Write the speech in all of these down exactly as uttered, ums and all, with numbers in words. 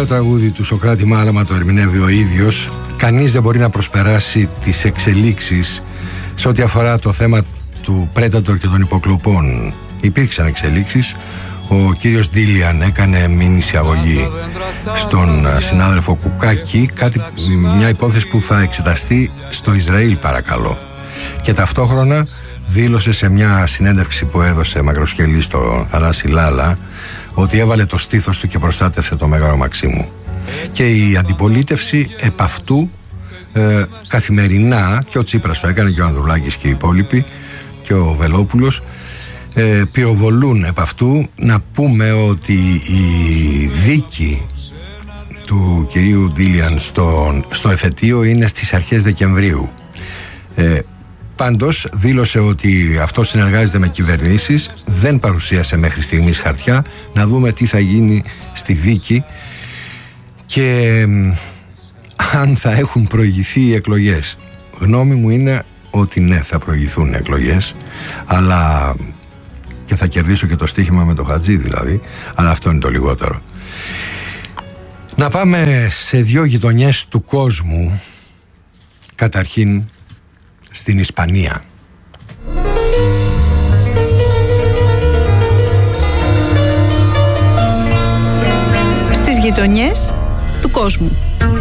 ωραίο τραγούδι του Σωκράτη Μάλαμα, το ερμηνεύει ο ίδιος. Κανείς δεν μπορεί να προσπεράσει τις εξελίξεις σε ό,τι αφορά το θέμα του Predator και των υποκλοπών. Υπήρξαν εξελίξεις. Ο κύριος Ντίλιαν έκανε μήνυση αγωγή στον συνάδελφο Κουκάκη, κάτι, μια υπόθεση που θα εξεταστεί στο Ισραήλ, παρακαλώ. Και ταυτόχρονα δήλωσε σε μια συνέντευξη που έδωσε μακροσκελή στο Θανάση Λάλα ότι έβαλε το στήθος του και προστάτευσε το Μέγαρο Μαξίμου. Και η αντιπολίτευση επ' αυτού ε, καθημερινά, και ο Τσίπρας το έκανε και ο Ανδρουλάκης και οι υπόλοιποι και ο Βελόπουλος, ε, πυροβολούν επ' αυτού. Να πούμε ότι η δίκη του κυρίου Ντίλιαν στο, στο εφετείο είναι στις αρχές Δεκεμβρίου. ε, Πάντως δήλωσε ότι αυτό συνεργάζεται με κυβερνήσεις, δεν παρουσίασε μέχρι στιγμής χαρτιά. Να δούμε τι θα γίνει στη δίκη και αν θα έχουν προηγηθεί οι εκλογές. Γνώμη μου είναι ότι ναι, θα προηγηθούν οι εκλογές, αλλά και θα κερδίσω και το στοίχημα με το Χατζή δηλαδή, αλλά αυτό είναι το λιγότερο. Να πάμε σε δύο γειτονιές του κόσμου. Καταρχήν στην Ισπανία. Στις γειτονιές του κόσμου.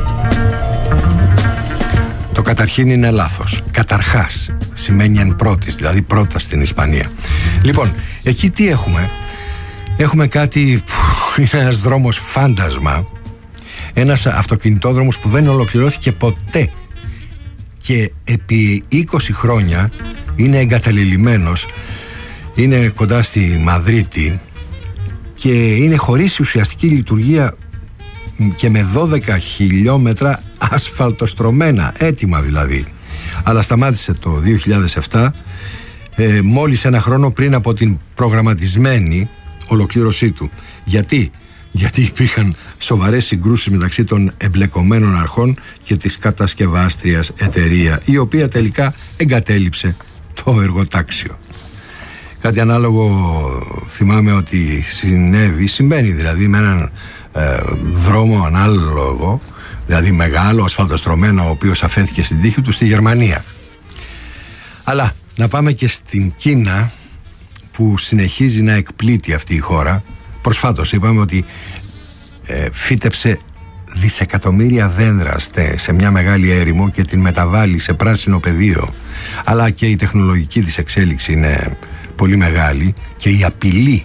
Το καταρχήν είναι λάθος. Καταρχάς σημαίνει εν πρώτης, δηλαδή πρώτα στην Ισπανία. Λοιπόν, εκεί τι έχουμε? Έχουμε κάτι που είναι ένας δρόμος φάντασμα, ένας αυτοκινητόδρομος που δεν ολοκληρώθηκε ποτέ και επί είκοσι χρόνια είναι εγκαταλειμμένος, είναι κοντά στη Μαδρίτη και είναι χωρίς ουσιαστική λειτουργία και με δώδεκα χιλιόμετρα ασφαλτοστρωμένα, έτοιμα δηλαδή. Αλλά σταμάτησε το δύο χιλιάδες επτά, ε, μόλις ένα χρόνο πριν από την προγραμματισμένη ολοκλήρωσή του. Γιατί? Γιατί υπήρχαν σοβαρές συγκρούσεις μεταξύ των εμπλεκομένων αρχών και της κατασκευάστριας εταιρεία, η οποία τελικά εγκατέλειψε το εργοτάξιο. Κάτι ανάλογο θυμάμαι ότι συνέβη, συμβαίνει δηλαδή με έναν ε, δρόμο ανάλογο, δηλαδή μεγάλο, ασφαλτοστρωμένο, ο οποίος αφέθηκε στην τύχη του στη Γερμανία. Αλλά να πάμε και στην Κίνα, που συνεχίζει να εκπλήττει αυτή η χώρα. Προσφάτως είπαμε ότι ε, φύτεψε δισεκατομμύρια δέντρα σε μια μεγάλη έρημο και την μεταβάλλει σε πράσινο πεδίο. Αλλά και η τεχνολογική της εξέλιξη είναι πολύ μεγάλη και η απειλή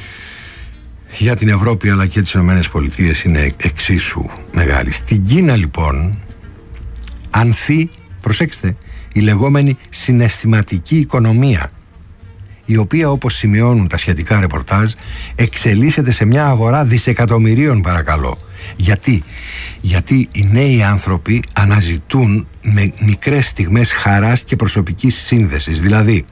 για την Ευρώπη αλλά και τις Ηνωμένες Πολιτείες είναι εξίσου μεγάλη. Στην Κίνα λοιπόν ανθεί, προσέξτε, η λεγόμενη συναισθηματική οικονομία, η οποία, όπως σημειώνουν τα σχετικά ρεπορτάζ, εξελίσσεται σε μια αγορά δισεκατομμυρίων, παρακαλώ. Γιατί? Γιατί οι νέοι άνθρωποι αναζητούν με μικρές στιγμές χαράς και προσωπικής σύνδεσης. Δηλαδή,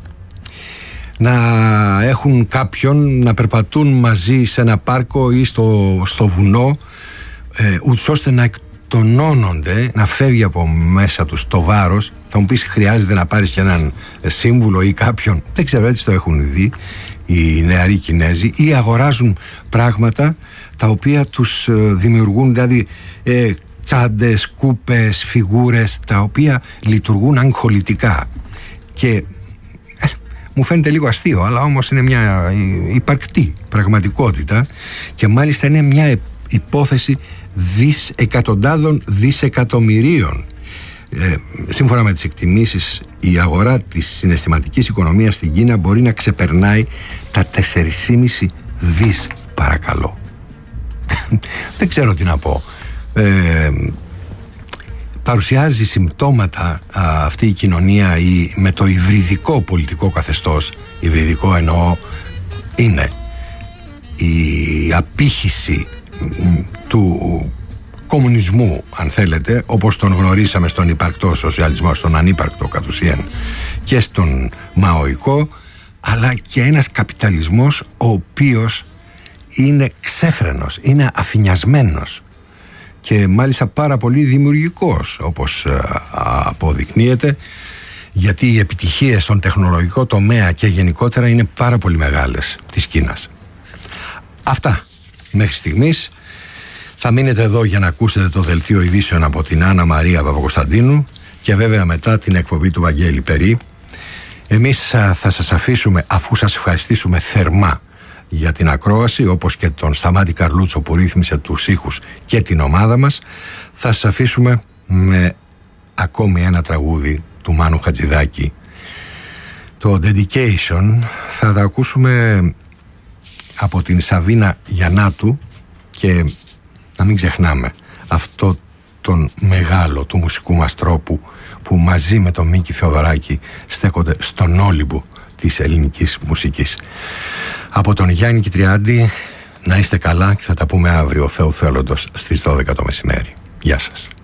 να έχουν κάποιον να περπατούν μαζί σε ένα πάρκο ή στο, στο βουνό, ε, ούτως ώστε να εκτονώνονται, να φεύγει από μέσα τους το βάρος. Θα μου πεις, χρειάζεται να πάρεις και έναν σύμβουλο ή κάποιον? Δεν ξέρω, έτσι το έχουν δει οι νεαροί Κινέζοι, ή αγοράζουν πράγματα τα οποία τους δημιουργούν, δηλαδή ε, τσάντες, κούπες, φιγούρες, τα οποία λειτουργούν αγχολητικά. Και ε, μου φαίνεται λίγο αστείο, αλλά όμως είναι μια υπαρκτή πραγματικότητα και μάλιστα είναι μια υπόθεση δις εκατοντάδων δισεκατομμυρίων. Ε, σύμφωνα με τις εκτιμήσεις, η αγορά της συναισθηματικής οικονομίας στην Κίνα μπορεί να ξεπερνάει τα τέσσερα κόμμα πέντε δις, παρακαλώ. Δεν ξέρω τι να πω. Ε, παρουσιάζει συμπτώματα α, αυτή η κοινωνία η, με το υβριδικό πολιτικό καθεστώς. Υβριδικό εννοώ είναι η απήχηση του κομμουνισμού, αν θέλετε, όπως τον γνωρίσαμε στον υπαρκτό σοσιαλισμό, στον ανύπαρκτο κατ' ουσίαν και στον μαοϊκό, αλλά και ένας καπιταλισμός ο οποίος είναι ξέφρενος, είναι αφηνιασμένος και μάλιστα πάρα πολύ δημιουργικός, όπως αποδεικνύεται, γιατί οι επιτυχίες στον τεχνολογικό τομέα και γενικότερα είναι πάρα πολύ μεγάλες της Κίνας. Αυτά μέχρι στιγμής. Θα μείνετε εδώ για να ακούσετε το δελτίο ειδήσεων από την Άννα Μαρία Παπακοσταντίνου και βέβαια μετά την εκπομπή του Βαγγέλη Περί. Εμείς θα σας αφήσουμε, αφού σας ευχαριστήσουμε θερμά για την ακρόαση, όπως και τον Σταμάτη Καρλούτσο που ρύθμισε τους ήχους και την ομάδα μας, θα σας αφήσουμε με ακόμη ένα τραγούδι του Μάνου Χατζηδάκη. Το Dedication θα το ακούσουμε από την Σαβίνα Γιαννάτου και να μην ξεχνάμε αυτό τον μεγάλο του μουσικού μας τρόπου που μαζί με τον Μίκη Θεοδωράκη στέκονται στον Όλυμπο της ελληνικής μουσικής. Από τον Γιάννη Κιτριάντη, να είστε καλά και θα τα πούμε αύριο Θεού θέλοντος στις δώδεκα το μεσημέρι. Γεια σας.